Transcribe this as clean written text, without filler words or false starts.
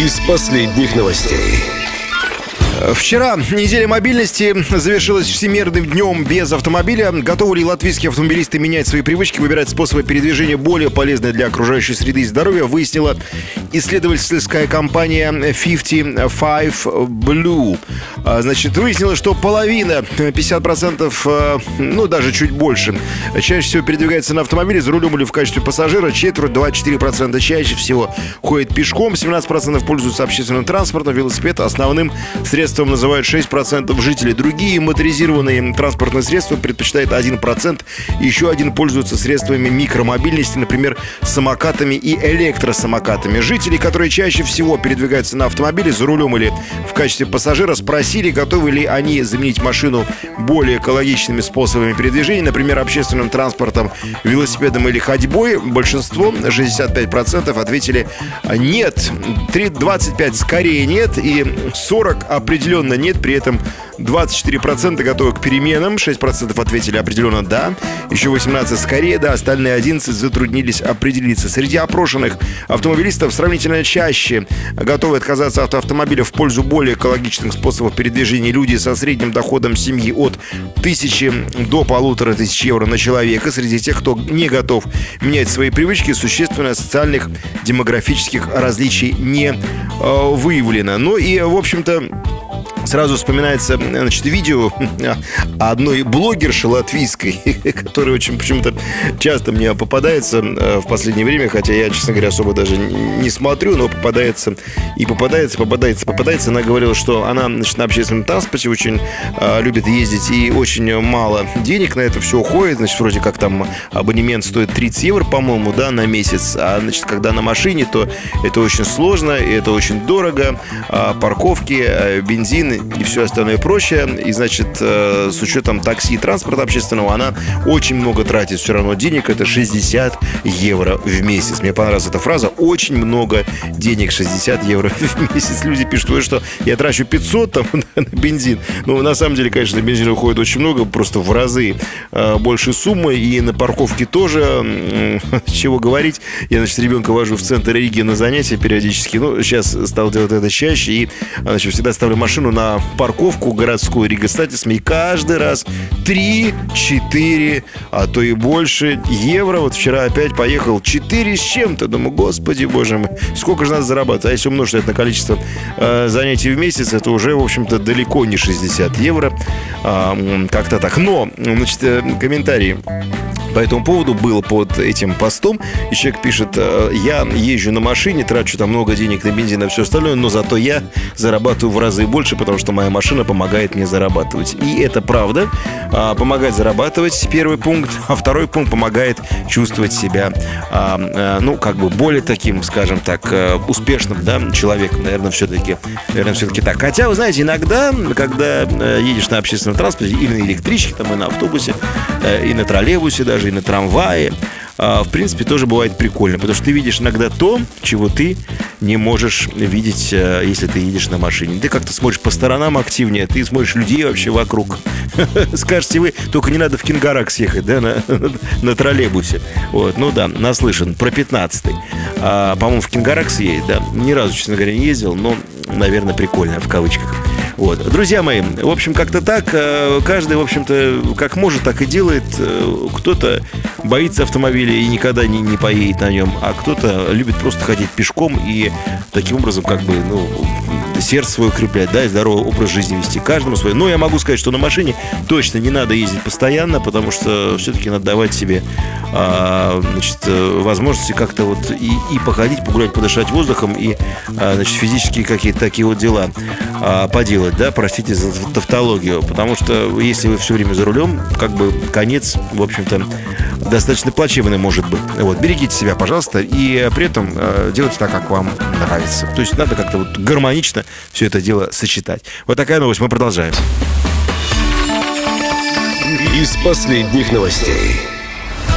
Из последних новостей. Вчера неделя мобильности завершилась Всемирным днем без автомобиля. Готовы ли латвийские автомобилисты менять свои привычки, выбирать способы передвижения более полезные для окружающей среды и здоровья, выяснила исследовательская компания 55 Blue. Значит, выяснила, что половина, 50%, ну даже чуть больше, чаще всего передвигается на автомобиле за рулем или в качестве пассажира, четверть, 24% чаще всего ходит пешком, 17% пользуются общественным транспортом, велосипед основным средством называют 6% жителей. Другие моторизированные транспортные средства предпочитает 1%. Еще один пользуются средствами микромобильности, например, самокатами и электросамокатами. Жители, которые чаще всего передвигаются на автомобиле за рулем или в качестве пассажира, спросили, готовы ли они заменить машину более экологичными способами передвижения, например, общественным транспортом, велосипедом или ходьбой. Большинство, 65%, ответили нет, 25% скорее нет и 40% определенно нет, при этом 24% готовы к переменам, 6% ответили определенно да, еще 18% скорее да, остальные 11% затруднились определиться. Среди опрошенных автомобилистов сравнительно чаще готовы отказаться от автомобиля в пользу более экологичных способов передвижения люди со средним доходом семьи от 1000 до 1500 евро на человека. Среди тех, кто не готов менять свои привычки, существенно социальных демографических различий не выявлено. Ну и, в общем-то, сразу вспоминается, значит, видео одной блогерши латвийской, которая очень почему-то часто мне попадается в последнее время, хотя я, честно говоря, особо даже не смотрю, но попадается. Она говорила, что она, значит, на общественном транспорте очень любит ездить и очень мало денег на это все уходит. Значит, вроде как там абонемент стоит 30 евро, по-моему, да, на месяц. А, значит, когда на машине, то это очень сложно, и это очень дорого. Парковки, бензин и все остальное прочее. И, значит, с учетом такси и транспорта общественного, она очень много тратит все равно денег. Это 60 евро в месяц. Мне понравилась эта фраза. Очень много денег, 60 евро в месяц. Люди пишут, вы что, я трачу 500 там на бензин. Ну, на самом деле, конечно, на бензин уходит очень много, просто в разы больше суммы. И на парковке тоже, чего говорить. Я, значит, ребенка вожу в центр Риги на занятия периодически. Ну, сейчас стал делать это чаще. И, значит, всегда ставлю машину на парковку городскую Рига Статисми. И каждый раз 3, 4, а то и больше евро. Вот вчера опять поехал 4 с чем-то. Думаю, господи, боже мой, сколько же надо зарабатывать? А если умножить это на количество занятий в месяц, это уже, в общем-то, далеко не 60 евро. Как-то так. Но, значит, комментарии по этому поводу было под этим постом. И человек пишет: я езжу на машине, трачу там много денег на бензин и все остальное, но зато я зарабатываю в разы больше, потому что моя машина помогает мне зарабатывать. И это правда. Помогает зарабатывать, первый пункт. А второй пункт — помогает чувствовать себя, ну, как бы более таким, скажем так, успешным, да, человеком. Наверное, все-таки так. Хотя, вы знаете, иногда, когда едешь на общественном транспорте, или на электричке, там, и на автобусе, и на троллейбусе даже, и на трамвае, в принципе, тоже бывает прикольно, потому что ты видишь иногда то, чего ты не можешь видеть, если ты едешь на машине. Ты как-то смотришь по сторонам активнее, ты смотришь людей вообще вокруг. Скажете вы, только не надо в Кингаракс ехать, да, на троллейбусе. Вот, ну да, наслышан. Про 15-й. По-моему, в Кингаракс едет, да. Ни разу, честно говоря, не ездил, но, наверное, прикольно, в кавычках. Вот. Друзья мои, в общем, как-то так. Каждый, в общем-то, как может, так и делает. Кто-то боится автомобиля и никогда не поедет на нем, а кто-то любит просто ходить пешком и таким образом, как бы, ну, сердце свое укреплять, да, и здоровый образ жизни вести. Каждому свой. Но я могу сказать, что на машине точно не надо ездить постоянно, потому что все-таки надо давать себе, значит, возможности как-то вот и походить, погулять, подышать воздухом, и, значит, физические какие-то такие вот дела поделать, да, простите за тавтологию, потому что если вы все время за рулем, как бы конец, в общем-то, достаточно плачевный может быть. Вот, берегите себя, пожалуйста, и при этом делайте так, как вам нравится. То есть надо как-то вот гармонично все это дело сочетать. Вот такая новость, мы продолжаем. Из последних новостей.